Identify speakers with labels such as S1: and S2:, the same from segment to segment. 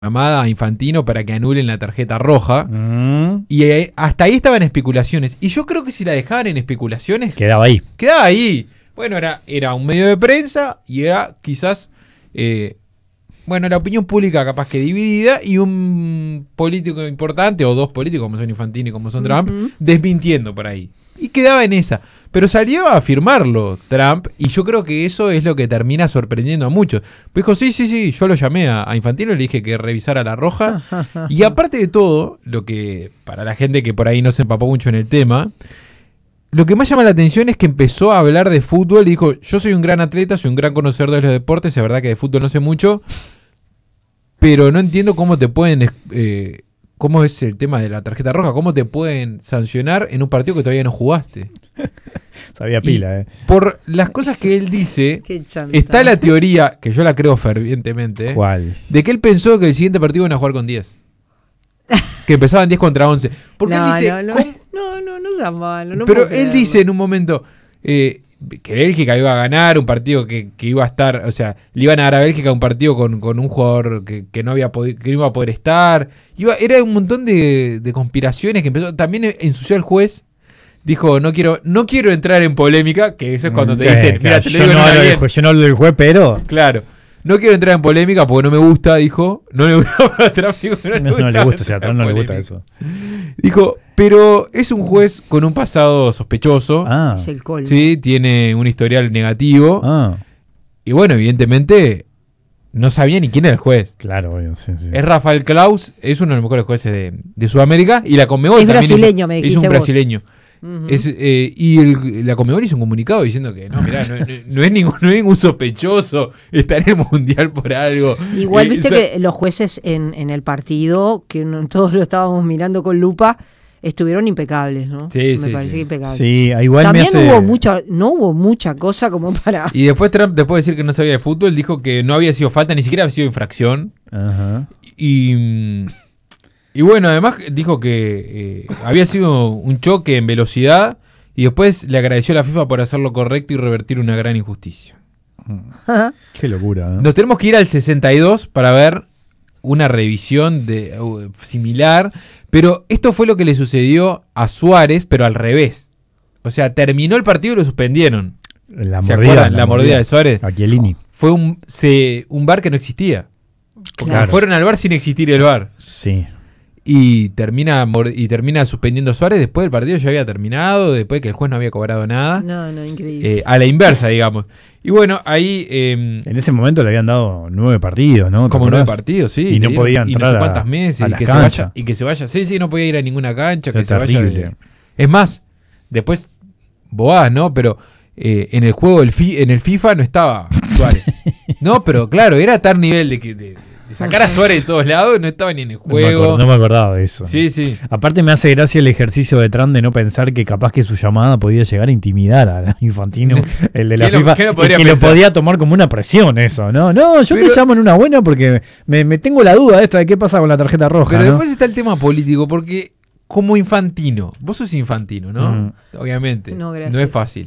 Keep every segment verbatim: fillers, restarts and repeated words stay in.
S1: llamada a Infantino para que anulen la tarjeta roja.
S2: Mm.
S1: Y eh, hasta ahí estaban especulaciones. Y yo creo que si la dejaban en especulaciones...
S2: Quedaba ahí.
S1: Quedaba ahí. Bueno, era, era un medio de prensa y era quizás... Eh, bueno, la opinión pública capaz que dividida y un político importante, o dos políticos como son Infantino y como son Trump, uh-huh. desmintiendo por ahí. Y quedaba en esa. Pero salió a afirmarlo Trump y yo creo que eso es lo que termina sorprendiendo a muchos. Pues dijo, sí, sí, sí, yo lo llamé a, a Infantino, le dije que revisara la roja. Y aparte de todo, lo que para la gente que por ahí no se empapó mucho en el tema, lo que más llama la atención es que empezó a hablar de fútbol y dijo, yo soy un gran atleta, soy un gran conocedor de los deportes, es verdad que de fútbol no sé mucho, pero no entiendo cómo te pueden... Eh, ¿Cómo es el tema de la tarjeta roja? ¿Cómo te pueden sancionar en un partido que todavía no jugaste?
S2: Sabía pila, y eh.
S1: Por las cosas que él dice, está la teoría, que yo la creo fervientemente,
S2: ¿cuál?
S1: De que él pensó que el siguiente partido iban a jugar con diez. Que empezaban diez contra once. Porque
S3: no,
S1: él dice...
S3: No, no, no, no, no sea malo. No
S1: pero él dice en un momento... Eh, que Bélgica iba a ganar un partido que, que iba a estar, o sea, le iban a dar a Bélgica un partido con, con un jugador que, que no había podido, que no iba a poder estar. Iba, era un montón de, de conspiraciones que empezó. También ensució al juez. Dijo, no quiero, no quiero entrar en polémica, que eso es cuando te dicen, mira,
S2: claro,
S1: te
S2: yo,
S1: lo digo
S2: no
S1: en
S2: hablo del juez, yo no hablo del juez, pero.
S1: Claro. No quiero entrar en polémica porque no me gusta, dijo. No le gusta a Trump, dijo, no,
S2: no, no le gusta, o sea, a Trump no le gusta eso.
S1: Dijo, pero es un juez con un pasado sospechoso.
S2: Ah.
S3: Es el colmo.
S1: Sí, tiene un historial negativo.
S2: Ah.
S1: Y bueno, evidentemente no sabía ni quién era el juez.
S2: Claro, obvio, sí, sí.
S1: Es Rafael Claus, es uno de los mejores jueces de, de Sudamérica. Y la Conmebol
S3: es
S1: también
S3: brasileño,
S1: hizo,
S3: me dijiste
S1: hizo un
S3: vos.
S1: brasileño. Uh-huh. Es, eh, y el, la Conmebol hizo un comunicado diciendo que no, mirá, no, no, no, es ningún, no es ningún sospechoso estar en el Mundial por algo.
S3: Igual
S1: eh,
S3: viste
S1: so-
S3: que los jueces en, en el partido, que no, todos lo estábamos mirando con lupa, estuvieron impecables, ¿no?
S1: Sí,
S3: me
S1: sí,
S3: parece
S1: sí.
S3: que impecables.
S2: Sí, igual
S3: También
S2: me hace...
S3: hubo mucha, no hubo mucha cosa como para...
S1: Y después Trump, después de decir que no sabía de fútbol, dijo que no había sido falta, ni siquiera había sido infracción.
S2: Ajá.
S1: Y... Y bueno, además dijo que eh, había sido un choque en velocidad y después le agradeció a la FIFA por hacer lo correcto y revertir una gran injusticia.
S2: Qué locura, ¿no?
S1: Nos tenemos que ir al sesenta y dos para ver una revisión de, uh, similar, pero esto fue lo que le sucedió a Suárez, pero al revés. O sea, terminó el partido y lo suspendieron.
S2: La
S1: ¿Se
S2: mordida,
S1: acuerdan?
S2: la,
S1: La mordida
S2: mordida
S1: de Suárez.
S2: A Chiellini.
S1: Fue un, se, un V A R que no existía. Porque
S2: Claro.
S1: fueron al V A R sin existir el V A R.
S2: Sí.
S1: Y termina y termina suspendiendo a Suárez. Después del partido ya había terminado, después de que el juez no había cobrado nada.
S3: No, no, increíble.
S1: Eh, a la inversa, digamos. Y bueno, ahí... Eh,
S2: En ese momento le habían dado nueve partidos, ¿no?
S1: como nueve partidos, sí.
S2: Y no
S1: le
S2: podía
S1: dieron- y
S2: entrar
S1: no sé cuántas
S2: a-
S1: meses.
S2: a
S1: y,
S2: la
S1: que se
S2: cancha.
S1: vaya, y que se vaya. Sí, sí, no podía ir a ninguna cancha. Que
S2: Era
S1: se vaya
S2: terrible.
S1: de- Es más, después... Boas, ¿no? Pero eh, en el juego, el fi, en el FIFA no estaba Suárez. No, pero claro, era tal nivel de que... De, de sacar a Suárez de todos lados, no estaba ni en el
S2: No me,
S1: juego.
S2: acord- no me acordaba de eso.
S1: Sí, sí.
S2: Aparte me hace gracia el ejercicio de Trump de no pensar que capaz que su llamada podía llegar a intimidar a Infantino, el de la
S1: ¿Qué no-
S2: FIFA,
S1: qué no
S2: y
S1: podría
S2: que lo
S1: pensar?
S2: podía tomar como una presión eso, ¿no? No, yo
S1: Pero-
S2: te llamo en una buena porque me, me tengo la duda esta de qué pasa con la tarjeta roja,
S1: Pero
S2: ¿no?
S1: después está el tema político, porque como Infantino, vos sos Infantino, ¿no?
S2: Mm.
S1: Obviamente.
S3: No, gracias.
S1: No es fácil.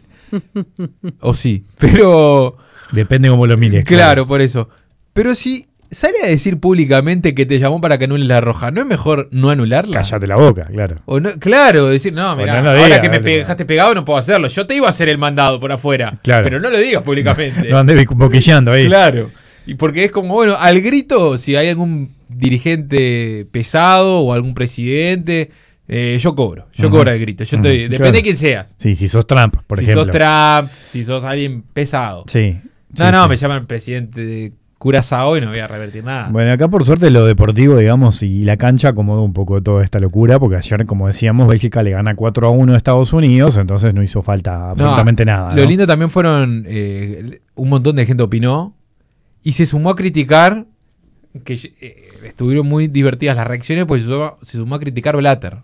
S1: O sí, pero...
S2: Depende cómo lo mires.
S1: Claro, por eso. Pero si sale a decir públicamente que te llamó para que anules la roja, ¿no es mejor no anularla?
S2: Cállate la boca, claro.
S1: O no, claro, decir, no, mirá,
S2: no lo
S1: ahora
S2: digas,
S1: que me
S2: no
S1: pe-
S2: lo-
S1: dejaste pegado no puedo hacerlo. Yo te iba a hacer el mandado por afuera.
S2: Claro.
S1: Pero no lo digas públicamente.
S2: No andes boquillando ahí.
S1: Claro. Y porque es como, bueno, al grito, si hay algún dirigente pesado o algún presidente, eh, yo cobro. Yo
S2: Ujú.
S1: cobro al grito. Yo
S2: Ujú.
S1: estoy, depende
S2: Claro.
S1: de quién seas.
S2: Sí, si sos Trump, por
S1: si
S2: ejemplo.
S1: sos Trump, si sos alguien pesado.
S2: Sí.
S1: No,
S2: sí,
S1: no,
S2: sí.
S1: me llaman presidente de Curazao y no voy a revertir nada.
S2: Bueno, acá por suerte lo deportivo, digamos, y la cancha acomodó un poco toda esta locura, porque ayer, como decíamos, Bélgica le gana cuatro a uno a Estados Unidos, entonces no hizo falta absolutamente
S1: No,
S2: nada.
S1: Lo
S2: ¿no?
S1: lindo también fueron, eh, un montón de gente opinó y se sumó a criticar, que eh, estuvieron muy divertidas las reacciones, pues se sumó, se sumó a criticar Blatter.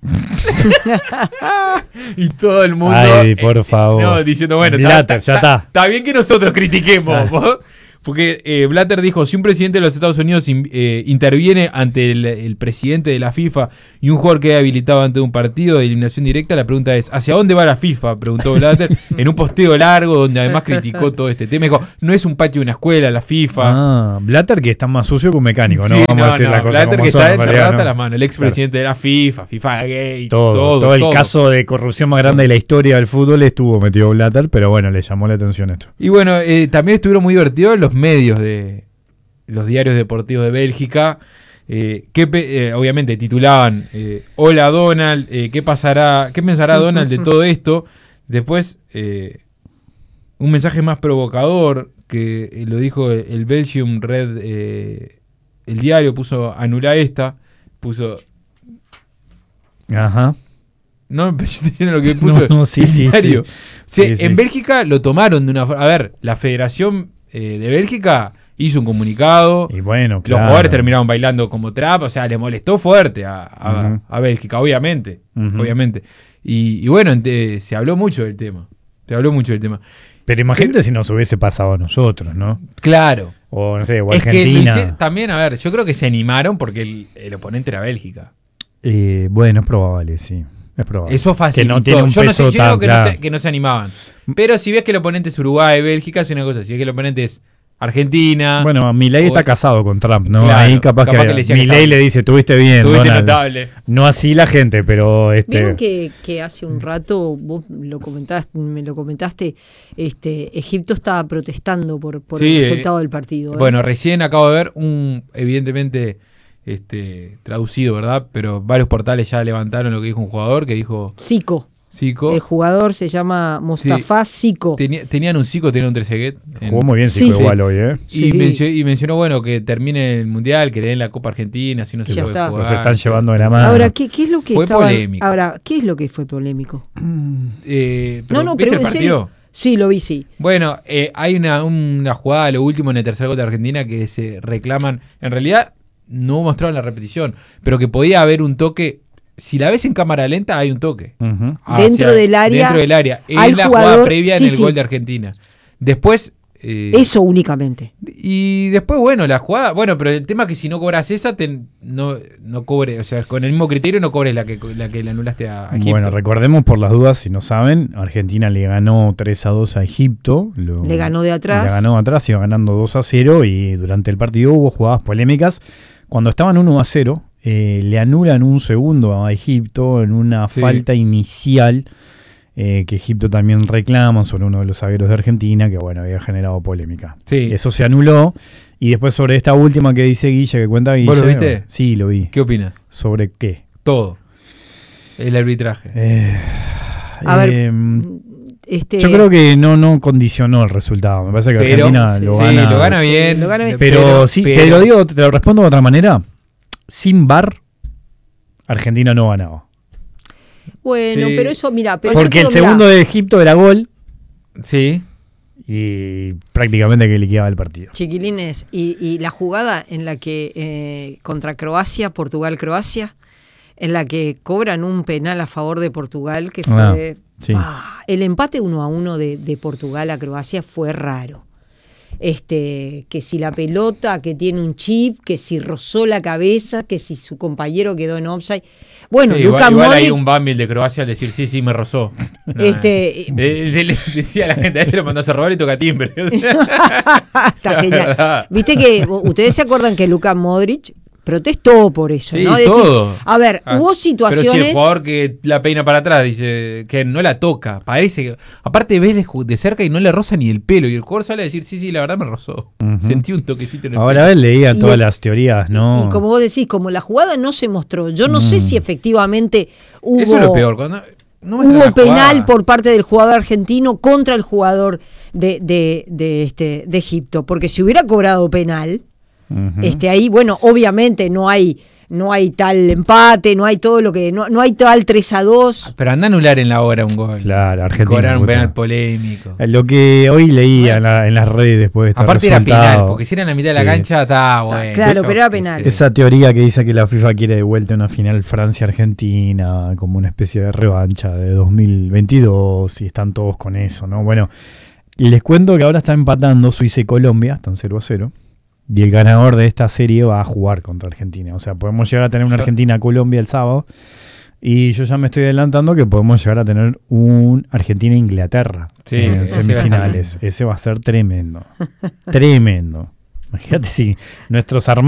S1: Y todo el mundo...
S2: Ay, por
S1: eh,
S2: favor.
S1: No, diciendo, bueno,
S2: Blatter, ya está.
S1: Está bien que nosotros critiquemos.
S2: Claro.
S1: ¿vos? Porque eh, Blatter dijo, si un presidente de los Estados Unidos in, eh, interviene ante el, el presidente de la FIFA y un jugador queda habilitado ante un partido de eliminación directa, la pregunta es, ¿hacia dónde va la FIFA? Preguntó Blatter en un posteo largo donde además criticó todo este tema. Dijo, no es un patio de una escuela la FIFA.
S2: Ah, Blatter que está más sucio que un mecánico, ¿no?
S1: Sí,
S2: Vamos
S1: no,
S2: a decir
S1: no,
S2: las cosas
S1: Blatter
S2: como
S1: que
S2: son,
S1: está
S2: en realidad,
S1: enterrado
S2: ¿no?
S1: hasta las manos, el expresidente de la FIFA, FIFA gay,
S2: Todo,
S1: todo,
S2: todo el
S1: todo.
S2: caso de corrupción más grande de la historia del fútbol estuvo metido Blatter, pero bueno, le llamó la atención esto.
S1: Y bueno, eh, también estuvieron muy divertidos los medios de los diarios deportivos de Bélgica, eh, que eh, obviamente titulaban eh, Hola Donald, eh, ¿qué pasará? ¿Qué pensará Donald de todo esto? Después, eh, un mensaje más provocador que eh, lo dijo el, el Belgium Red, eh, el diario puso anula esta, puso...
S2: Ajá.
S1: No, pero yo estoy diciendo lo que puso
S2: No, no, sí,
S1: el
S2: sí,
S1: diario.
S2: sí.
S1: O sea,
S2: Sí, sí.
S1: en Bélgica lo tomaron de una forma... A ver, la Federación eh, de Bélgica hizo un comunicado.
S2: Y bueno,
S1: Los
S2: claro.
S1: jugadores terminaron bailando como trap. O sea, le molestó fuerte a, a,
S2: Ujú.
S1: a Bélgica, obviamente.
S2: Ujú.
S1: Obviamente. Y, y bueno, ente- se habló mucho del tema. Se habló mucho del tema.
S2: Pero imagínate si nos hubiese pasado a nosotros, ¿no?
S1: Claro.
S2: O no sé, o
S1: Es que lo
S2: Argentina.
S1: hice- también, a ver, yo creo que se animaron porque el, el oponente era Bélgica.
S2: Eh, bueno, es probable, sí. Es probable.
S1: Eso facilitó.
S2: Que no tiene un
S1: yo no
S2: peso
S1: sé, yo
S2: tan
S1: digo que, no
S2: claro.
S1: se, que no se animaban. Pero si ves que el oponente es Uruguay, Bélgica, es una cosa. Si ves que el oponente es Argentina.
S2: Bueno, Milei
S1: o-
S2: está casado con Trump, ¿no?
S1: Claro,
S2: Ahí capaz,
S1: capaz
S2: que,
S1: que le decía que
S2: Milei
S1: estaba-
S2: le dice, tuviste bien,
S1: Estuviste
S2: Donald".
S1: notable.
S2: No así la gente, pero este
S3: Vieron que, que hace un rato, vos lo comentaste, me lo comentaste, este, Egipto estaba protestando por, por
S1: Sí,
S3: el
S1: eh,
S3: resultado del partido. ¿eh?
S1: Bueno, recién acabo de ver un, evidentemente, este, traducido, ¿verdad? Pero varios portales ya levantaron lo que dijo un jugador que dijo
S3: Zico.
S1: Zico.
S3: El jugador se llama Mustafa Zico.
S1: Tenía- tenían un Zico, tenían un Trezeguet. en-
S2: jugó muy bien
S3: Sí.
S2: Zico
S3: Sí.
S2: igual hoy, ¿eh?
S1: Y,
S3: Sí.
S1: mencionó, y mencionó, bueno, que termine el Mundial, que le den la Copa Argentina, si no se
S3: Ya
S1: puede
S3: está.
S1: jugar.
S2: Los están llevando de la mano.
S3: Ahora, ¿qué, qué es lo que
S1: Fue
S3: estaban-
S1: polémico.
S3: Ahora, ¿qué es lo que fue polémico?
S1: Eh, pero,
S3: no, no,
S1: ¿viste
S3: pero
S1: el
S3: en serio.
S1: partido?
S3: Sí, lo vi, sí.
S1: Bueno, eh, hay una, una jugada a lo último en el tercer gol de Argentina que se reclaman. En realidad, no mostraron la repetición, pero que podía haber un toque. Si la ves en cámara lenta, hay un toque.
S2: Ujú.
S1: Hacia-
S3: Dentro del área,
S1: Dentro del área. Es
S3: al
S1: la
S3: jugador,
S1: jugada previa
S3: sí,
S1: en el
S3: sí.
S1: gol de Argentina. Después. eh,
S3: Eso únicamente.
S1: Y después, bueno, la jugada. Bueno, pero el tema es que si no cobras esa, te- no, no cobre. O sea, con el mismo criterio no cobres la que, la que le anulaste a, a Egipto.
S2: Bueno, recordemos por las dudas, si no saben, Argentina le ganó tres a dos a Egipto. Lo-
S3: Le ganó de atrás.
S2: Le ganó atrás, iba ganando dos a cero y durante el partido hubo jugadas polémicas. Cuando estaban uno a cero, eh, le anulan un segundo a Egipto en una
S1: Sí.
S2: falta inicial eh, que Egipto también reclama sobre uno de los zagueros de Argentina, que bueno, había generado polémica.
S1: Sí.
S2: Eso se anuló. Y después sobre esta última que dice Guille, que cuenta Guille.
S1: ¿Vos lo viste?
S2: Sí, lo vi.
S1: ¿Qué opinas?
S2: ¿Sobre qué?
S1: Todo. El arbitraje.
S2: Eh,
S3: A ver,
S2: eh,
S3: Este,
S2: yo creo que no, no condicionó el resultado. Me parece que
S1: Pero-
S2: Argentina
S3: sí,
S2: lo
S3: sí,
S2: gana.
S1: lo gana bien.
S3: lo gana bien.
S2: Pero, sí, te lo digo, te lo respondo de otra manera. Sin V A R, Argentina no ganaba.
S3: Bueno,
S1: Sí.
S3: pero eso, mira, pero
S2: Porque
S3: eso
S2: el
S3: todo,
S2: segundo
S3: mirá,
S2: de Egipto era gol
S1: Sí.
S2: y prácticamente que liquidaba el partido.
S3: chiquilines, y, y la jugada en la que eh, contra Croacia, Portugal-Croacia, en la que cobran un penal a favor de Portugal, que
S2: Ah,
S3: fue...
S2: sí.
S3: ah, el empate uno a uno de, de Portugal a Croacia fue raro. Este, que si la pelota que tiene un chip, que si rozó la cabeza, que si su compañero quedó en offside. Bueno,
S1: Sí,
S3: Luka
S1: igual, igual hay
S3: Modric,
S1: un Bambil de Croacia al decir sí, sí me rozó. No,
S3: Este-
S1: eh. De- de- le decía a la gente, a este lo mandó a robar y toca timbre.
S3: está genial. Viste que ustedes se acuerdan que Luka Modric protestó por eso,
S1: Sí,
S3: ¿no? Decir,
S1: todo.
S3: a ver,
S1: Ah,
S3: hubo
S1: Pero si el
S3: situaciones.
S1: jugador que la peina para atrás dice que no la toca, parece que. Aparte ves de, ju- de cerca y no le roza ni el pelo. Y el jugador sale a decir, sí, sí, la verdad me rozó.
S2: Ujú.
S1: Sentí un toquecito en el
S2: Ahora
S1: pelo.
S2: él leía
S3: Y
S2: todas
S3: el-
S2: las teorías, ¿no?
S3: Y como vos decís, como la jugada no se mostró, yo no sé
S2: Mm.
S3: si efectivamente hubo,
S1: Eso es lo peor. Cuando no muestran
S3: hubo
S1: la jugada.
S3: penal por parte del jugador argentino contra el jugador de, de, de, este, de Egipto. Porque si hubiera cobrado penal,
S2: Ujú.
S3: este, ahí, bueno, obviamente no hay, no hay tal empate, no hay todo lo que, no, no hay tal tres a dos.
S1: Pero anda a anular en la hora un gol.
S2: Claro,
S1: Y
S2: Argentina.
S1: cobrar un
S2: puta.
S1: penal polémico.
S2: Lo que hoy leía en, la- en las redes después de este
S1: Aparte era
S2: resultado.
S1: penal, porque si era en la mitad de la
S2: Sí.
S1: cancha, está bueno.
S3: Claro,
S1: Eso,
S3: pero era
S1: qué
S3: penal.
S1: sé.
S2: Esa teoría que dice que la FIFA quiere de vuelta una final Francia-Argentina, como una especie de revancha de dos mil veintidós, y están todos con eso, ¿no? Bueno, Y les cuento que ahora está empatando Suiza y Colombia, están cero a cero. Y el ganador de esta serie va a jugar contra Argentina. O sea, podemos llegar a tener una Argentina-Colombia el sábado. Y yo ya me estoy adelantando que podemos llegar a tener un Argentina-Inglaterra
S1: Sí,
S2: en
S1: ese
S2: semifinales. Ese va a ser tremendo. Tremendo. Imagínate si nuestros armados